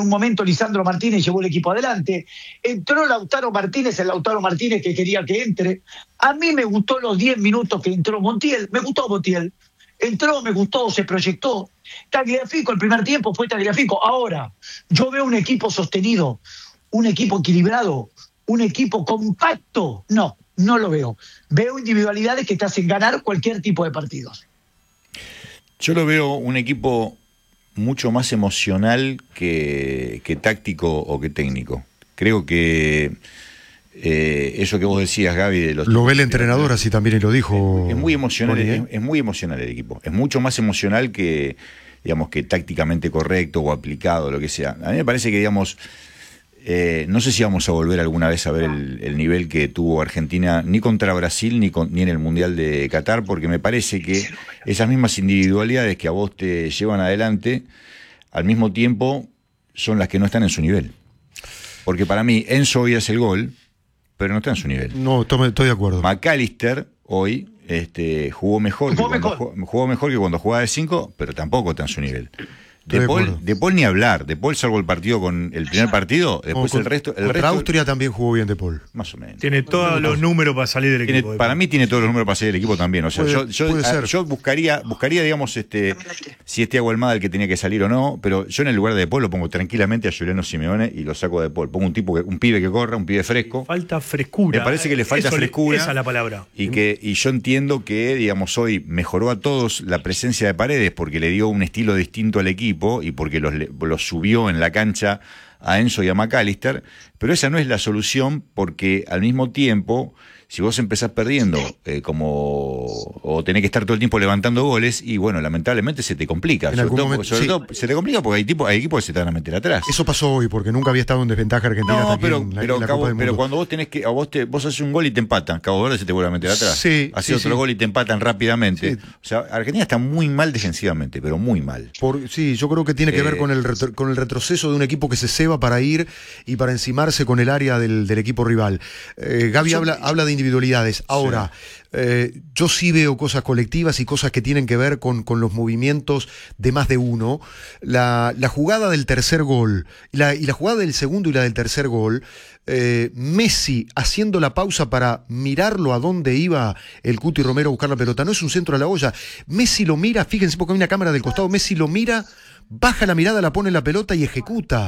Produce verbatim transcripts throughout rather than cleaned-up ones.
un momento Lisandro Martínez llevó el equipo adelante. Entró Lautaro Martínez, el Lautaro Martínez que quería que entre. A mí me gustó los diez minutos que entró Montiel. Me gustó Montiel. Entró, me gustó, se proyectó. Tagliafico, el primer tiempo fue Tagliafico. Ahora, yo veo un equipo sostenido, un equipo equilibrado, un equipo compacto. No, no lo veo. Veo individualidades que te hacen ganar cualquier tipo de partidos. Yo lo veo un equipo mucho más emocional que, que táctico o que técnico. Creo que eh, eso que vos decías, Gaby, de los lo ve el entrenador así también y lo dijo. Es, es muy emocional, Bonnie, es, es muy emocional el equipo. Es mucho más emocional que, digamos, que tácticamente correcto o aplicado, lo que sea. A mí me parece que, digamos, eh, no sé si vamos a volver alguna vez a ver el, el nivel que tuvo Argentina ni contra Brasil ni, con, ni en el Mundial de Qatar, porque me parece que esas mismas individualidades que a vos te llevan adelante, al mismo tiempo son las que no están en su nivel. Porque para mí Enzo hoy hace el gol, pero no está en su nivel. No, estoy de acuerdo. McAllister hoy este, jugó mejor, jugó que mejor. Cuando, jugó mejor que cuando jugaba de cinco, pero tampoco está en su nivel. De, de Paul, de Paul ni hablar. De Paul, salvo el partido con el primer partido, después con, el resto. El contra resto, Austria también jugó bien De Paul. Más o menos. Tiene todos los números para salir del tiene, equipo. para mí tiene todos los números para salir del equipo también. O sea, puede, yo, yo, puede ser. yo buscaría, buscaría, digamos, este, si es Thiago Almada el que tenía que salir o no, pero yo en el lugar de De Paul lo pongo tranquilamente a Juliano Simeone y lo saco de Paul. Pongo un tipo que, un pibe que corra, un pibe fresco. Falta frescura. Me parece que le falta Eso, frescura. Esa es la palabra. Y que, y yo entiendo que, digamos, hoy mejoró a todos la presencia de Paredes porque le dio un estilo distinto al equipo y porque los, los subió en la cancha a Enzo y a McAllister, pero esa no es la solución porque al mismo tiempo, si vos empezás perdiendo eh, como o tenés que estar todo el tiempo levantando goles y bueno, lamentablemente se te complica, En sobre, algún todo, momento, sobre sí. todo se te complica porque hay, tipo, hay equipos que se te van a meter atrás. Eso pasó hoy porque nunca había estado en desventaja Argentina hasta No, aquí pero, en la, pero, en la Cabo, Copa del pero Mundo. cuando vos tenés que, a vos te, vos haces un gol y te empatan, Cabo Verde se te vuelve a meter atrás. Sí, Haces sí, otro sí. gol y te empatan rápidamente. Sí. O sea, Argentina está muy mal defensivamente, pero muy mal. Por, sí, yo creo que tiene que Eh, ver con el, retro, con el retroceso de un equipo que se ceba para ir y para encimarse con el área del, del equipo rival. Eh, Gaby yo, habla, yo, habla de individualidades. Ahora, sí. eh, yo sí veo cosas colectivas y cosas que tienen que ver con, con los movimientos de más de uno. La, la jugada del tercer gol y la, y la jugada del segundo y la del tercer gol, eh, Messi haciendo la pausa para mirarlo a dónde iba el Cuti Romero a buscar la pelota. No es un centro a la olla. Messi lo mira, fíjense porque hay una cámara del costado, Messi lo mira, baja la mirada, la pone en la pelota y ejecuta.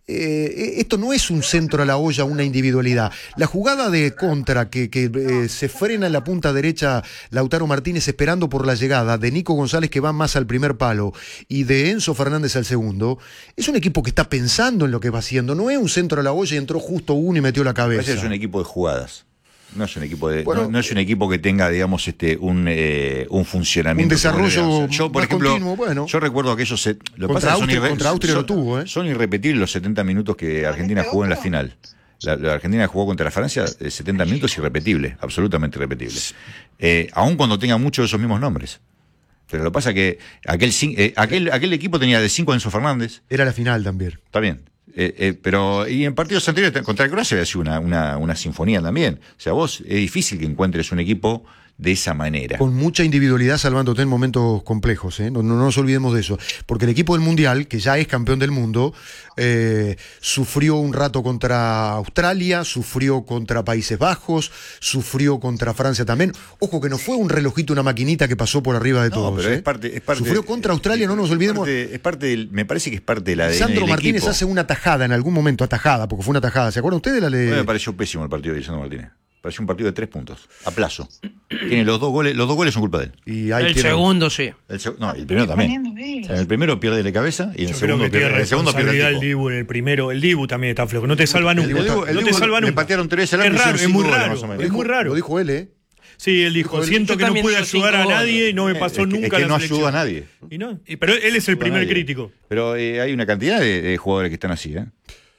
Eh, esto no es un centro a la olla, una individualidad. La jugada de contra que, que eh, se frena en la punta derecha Lautaro Martínez esperando por la llegada de Nico González que va más al primer palo y de Enzo Fernández al segundo, es un equipo que está pensando en lo que va haciendo. No es un centro a la olla y entró justo uno y metió la cabeza. Ese es un equipo de jugadas. No es un equipo de, bueno, no, no es un equipo que tenga, digamos, este, un, eh, un funcionamiento. Un desarrollo yo, por más ejemplo, continuo, bueno. Yo recuerdo aquellos. Lo contra, pasa Austria, son contra Austria son, lo tuvo, ¿eh? Son irrepetibles los setenta minutos que Argentina jugó en la final. La, la Argentina jugó contra la Francia, eh, setenta minutos irrepetible, absolutamente irrepetible. Eh, aun cuando tenga muchos de esos mismos nombres. Pero lo que pasa que aquel, eh, aquel, aquel equipo tenía de cinco a Enzo Fernández. Era la final también. Está bien. Eh, eh, pero y en partidos anteriores contra Croacia había sido una, una, una sinfonía también. O sea, vos es difícil que encuentres un equipo de esa manera. Con mucha individualidad salvándote en momentos complejos, ¿eh? no, no, no nos olvidemos de eso. Porque el equipo del Mundial, que ya es campeón del mundo, eh, sufrió un rato contra Australia, sufrió contra Países Bajos, sufrió contra Francia también. Ojo que no fue un relojito, una maquinita que pasó por arriba de no, todos. Pero ¿eh? es parte, es parte, sufrió contra Australia, no nos olvidemos. Es parte, es parte del, me parece que es parte de la A D N Sandro del Martínez equipo. hace una tajada en algún momento, atajada, porque fue una tajada. ¿Se acuerdan ustedes de la de...? Me pareció pésimo el partido de Lisandro Martínez. Pareció un partido de tres puntos, a plazo. Tiene los dos goles, los dos goles son culpa de él. Y ahí el tiene... segundo, sí. El seg- no, el primero también. En el primero pierde de cabeza y en el Yo creo segundo que tiene pierde, el segundo pierde responsabilidad el el tipo. Dibu en el primero. El Dibu también está flojo. No te salva nunca. El Dibu- el no te Dibu salva le nunca. patearon tres al arco Es y raro, hicieron es muy cinco goles, raro. más o menos. Es muy raro. Lo dijo él, ¿eh? Sí, él dijo, Dijo él, siento yo que no también pude hice ayudar cinco a goles. nadie y no me pasó Es que- nunca es que la no selección. ayudó a nadie. Y no, y- pero él es el primer nadie. crítico. Pero eh, hay una cantidad de, de jugadores que están así, ¿eh?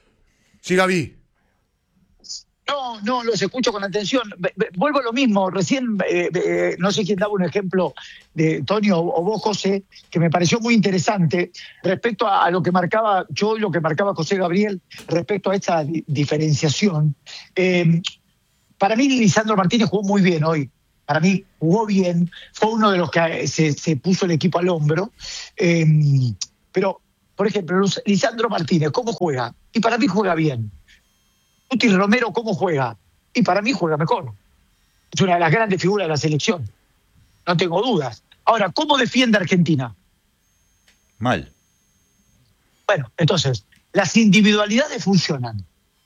Sí, Gaby. No, no, los escucho con atención. Ve- ve- Vuelvo a lo mismo. Recién, eh, eh, no sé quién daba un ejemplo de Tony o, o vos, José, que me pareció muy interesante respecto a, a lo que marcaba yo y lo que marcaba José Gabriel respecto a esta di- diferenciación. Eh, para mí, Lisandro Martínez jugó muy bien hoy. Para mí, jugó bien. Fue uno de los que se, se puso el equipo al hombro. Eh, pero por ejemplo, Lisandro Martínez, ¿cómo juega? Y para mí juega bien. Guti Romero, ¿cómo juega? Y para mí juega mejor. Es una de las grandes figuras de la selección. No tengo dudas. Ahora, ¿cómo defiende Argentina? Mal. Bueno, entonces, las individualidades funcionan.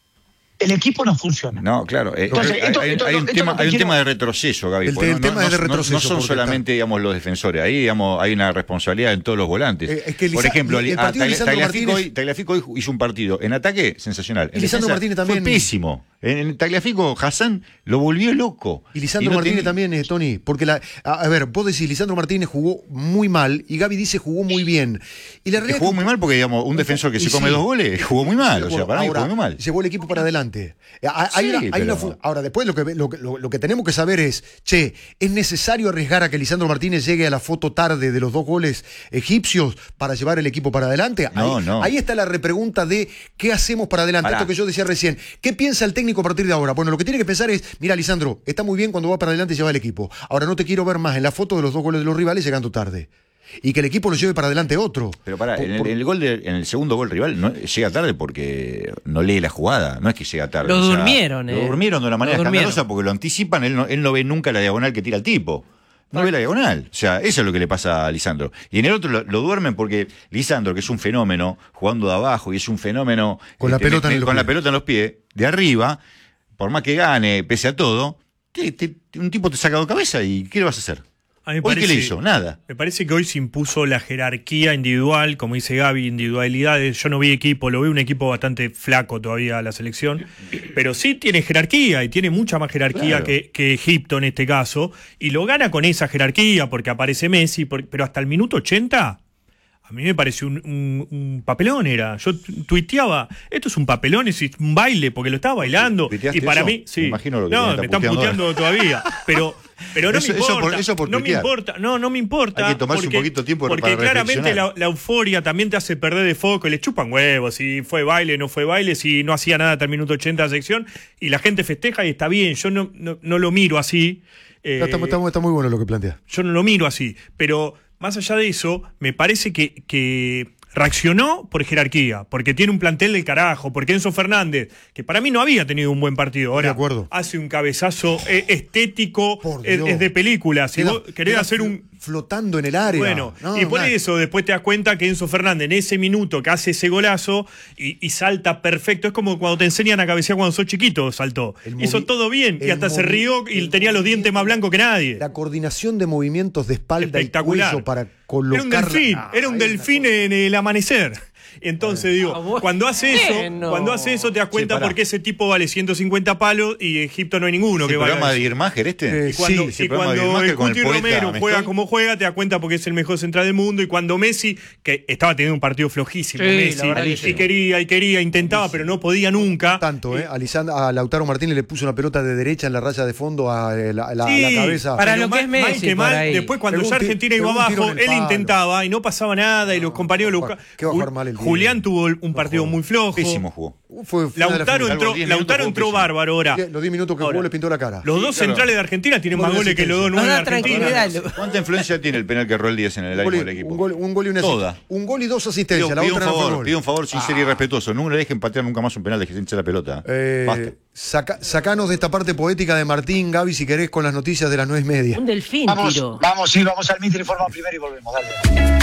El equipo no funciona. No, claro. eh, Entonces, hay, esto- hay- esto- hay un, esto tema, es lo que hay un quiero- tema de retroceso, Gaby. El porque te- el tema es de no- retroceso, No, son porque solamente, digamos, los defensores. Ahí, digamos, hay una responsabilidad en todos los volantes. Eh, es que Por Lisa- ejemplo, el a- partido de Tagli- Lisandro Tagliafico, Martínez- hoy, Tagliafico hoy hizo un partido en ataque sensacional. En Y Lisandro defensa Martínez también- Fue pésimo. En, en Tagliafico, Hassan lo volvió loco. Y Lisandro no Martínez tiene- también, eh, Tony, porque la, a, a ver, vos decís, Lisandro Martínez jugó muy mal y Gaby dice jugó muy bien. Y la Que realidad jugó es que- muy mal porque, digamos, un defensor que y se come sí. dos goles jugó muy mal. O sea, para mí Ahora, jugó muy mal. llevó el equipo para adelante. Eh, Hay Sí, una- hay pero- una fu- ahora, después lo que, lo, que- lo- lo que tenemos que saber es, che, ¿es necesario arriesgar a que Lisandro Martínez llegue a la foto tarde de los dos goles egipcios para llevar el equipo para adelante? No, ahí, no. ahí está la repregunta de qué hacemos para adelante. Pará. Esto que yo decía recién. ¿Qué piensa el técnico a partir de ahora? Bueno, lo que tiene que pensar es, mira, Lisandro, está muy bien cuando va para adelante y lleva el equipo. Ahora no te quiero ver más en la foto de los dos goles de los rivales llegando tarde. Y que el equipo lo lleve para adelante otro. Pero pará, Por- en, el, por- en el gol de- en el segundo gol rival no, llega tarde porque no lee la jugada, no es que llega tarde. Lo o sea, durmieron, Lo eh. durmieron de una manera Lo durmieron. escandalosa porque lo anticipan, él no, él no ve nunca la diagonal que tira el tipo. No ve la diagonal. O sea, eso es lo que le pasa a Lisandro. Y en el otro lo, lo duermen porque Lisandro, que es un fenómeno, jugando de abajo, y es un fenómeno Con la este, pelota en los con la pies. pelota en los pies, de arriba, por más que gane, pese a todo, te- te- un tipo te saca de cabeza y ¿qué le vas a hacer? A mí me ¿Hoy qué le parece- hizo? Nada. Me parece que hoy se impuso la jerarquía individual, como dice Gaby, individualidades. Yo no vi equipo, lo vi un equipo bastante flaco todavía la selección, pero sí tiene jerarquía y tiene mucha más jerarquía Claro. que, que Egipto en este caso, y lo gana con esa jerarquía porque aparece Messi, por- pero hasta el minuto ochenta... A mí me pareció un, un- un papelón, era. Yo tu- tuiteaba, esto es un papelón, es un baile, porque lo estaba bailando. ¿Tuiteaste Y para eso? mí, sí. Me imagino lo que no, me me está están puteando puteando todavía. Pero, pero no Eso- me eso importa. por- eso por no me tuitear. importa. No, no me importa. Hay que tomarse un porque- poquito de tiempo Porque para claramente la, reflexionar. la euforia también te hace perder de foco. Y le chupan huevos. Si fue baile, no fue baile. Si no hacía nada hasta el minuto ochenta de la sección. Y la gente festeja y está bien. Yo no, no, no lo miro así. Eh, Está, está- está muy bueno lo que plantea. yo no lo miro así, pero más allá de eso, me parece que, que reaccionó por jerarquía, porque tiene un plantel del carajo, porque Enzo Fernández, que para mí no había tenido un buen partido, ahora De acuerdo. hace un cabezazo eh, estético, Por es, Dios. es de película. Si Queda- vos querés queda hacer fl- un... flotando en el área. Bueno, No, y por nada. eso después te das cuenta que Enzo Fernández en ese minuto que hace ese golazo y, y salta perfecto, es como cuando te enseñan a cabecear cuando sos chiquito, saltó. El Hizo movi- todo bien y el hasta se movi- rió y el tenía los dientes más blancos que nadie. La coordinación de movimientos de espalda y Espectacular. cuello para colocar. Era un delfín, Ah, era un hay delfín una en el amanecer. Entonces digo, Ah, bueno. cuando hace eso, Bueno. cuando hace eso te das cuenta Sí, pará. por qué ese tipo vale ciento cincuenta palos y Egipto no hay ninguno que ¿El valga programa eso. de Irmager este? Eh, Y cuando, sí, y ese programa de cuando Irmager el con el Cuti poeta Romero me juega estoy- como juega, te das cuenta porque es el mejor central del mundo. Y cuando Messi, que estaba teniendo un partido flojísimo, Sí, Messi, la verdad que y sí. quería, y quería, intentaba, pero no podía nunca. Tanto, ¿eh? A, Lisandro- a Lautaro Martínez le puso una pelota de derecha en la raya de fondo a eh, la, la- Sí, la cabeza. Para pero lo que mal- es Messi, mal que por mal, ahí. después cuando Pegó ya un ti- Argentina iba pegó un tiro abajo, en el él palo. intentaba y no pasaba nada y los No, compañeros ¿qué lo va- qué va a jugar mal el Julián Día? tuvo un partido muy flojo. Pésimo jugó. Uh, Fue, fue una de las Lautaro finales. entró, Algo diez Lautaro minutos entró jugó pésimo. bárbaro ahora. Los diez minutos que Ahora, jugó le pintó la cara. Los dos claro. centrales de Argentina tienen Gol más de goles que los dos asistencia. nueve de No, no, Argentina. tranquilidad. ¿Cuánta influencia tiene el penal que erró el Díaz en el Un ánimo gol, del y, equipo? un, gol, un gol y una Toda. asistencia. Un gol y dos Pido, asistencias. La pido un otra no fue favor, gol. pido un favor sincero y respetuoso. No le dejen patear nunca más un penal de que se hinche la pelota. Eh, Basta. saca- sacanos de esta parte poética de Martín, Gaby, si querés, con las noticias de las nueve y media. Un delfín Vamos, tiró. vamos, sí, vamos al Mitre Informa primero y volvemos. Dale.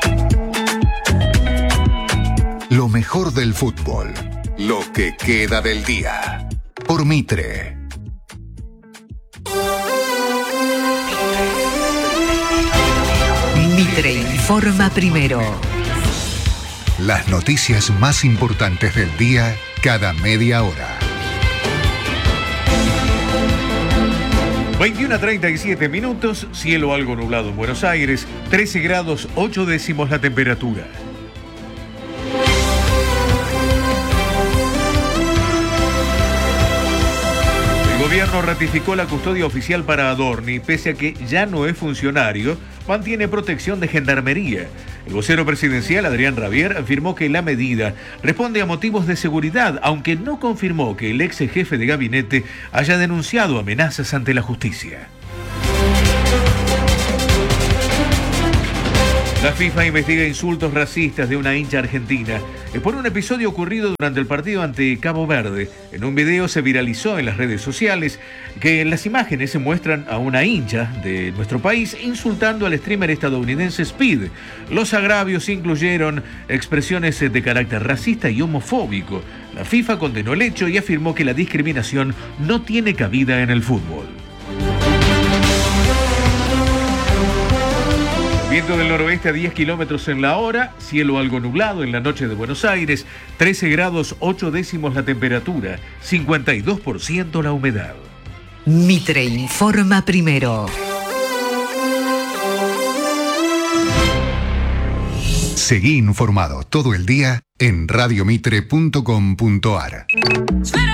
Lo mejor del fútbol. Lo que queda del día. Por Mitre. Mitre informa primero. Las noticias más importantes del día cada media hora. veintiuno a treinta y siete minutos, cielo algo nublado en Buenos Aires, trece grados ocho décimos la temperatura. El gobierno ratificó la custodia oficial para Adorni, pese a que ya no es funcionario, mantiene protección de gendarmería. El vocero presidencial, Adrián Rabier, afirmó que la medida responde a motivos de seguridad, aunque no confirmó que el ex jefe de gabinete haya denunciado amenazas ante la justicia. La FIFA investiga insultos racistas de una hincha argentina por un episodio ocurrido durante el partido ante Cabo Verde. En un video se viralizó en las redes sociales que en las imágenes se muestran a una hincha de nuestro país insultando al streamer estadounidense Speed. Los agravios incluyeron expresiones de carácter racista y homofóbico. La FIFA condenó el hecho y afirmó que la discriminación no tiene cabida en el fútbol. Viento del noroeste a diez kilómetros en la hora, cielo algo nublado en la noche de Buenos Aires, trece grados ocho décimos la temperatura, cincuenta y dos por ciento la humedad. Mitre informa primero. Seguí informado todo el día en radio mitre punto com punto ar.